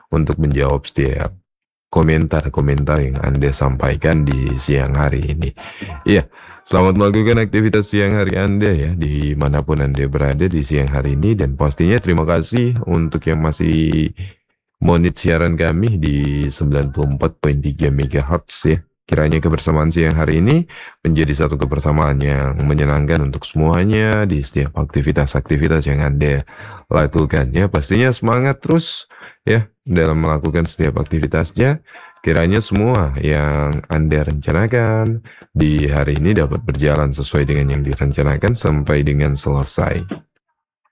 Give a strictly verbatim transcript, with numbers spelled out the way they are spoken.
untuk menjawab setiap komentar-komentar yang Anda sampaikan di siang hari ini. Iya, selamat melakukan aktivitas siang hari Anda ya, dimanapun Anda berada di siang hari ini. Dan pastinya terima kasih untuk yang masih monit siaran kami di sembilan puluh empat koma tiga megahertz ya. Kiranya kebersamaan siang hari ini menjadi satu kebersamaan yang menyenangkan untuk semuanya di setiap aktivitas-aktivitas yang Anda lakukan ya. Pastinya semangat terus ya dalam melakukan setiap aktivitasnya. Kiranya semua yang Anda rencanakan di hari ini dapat berjalan sesuai dengan yang direncanakan sampai dengan selesai.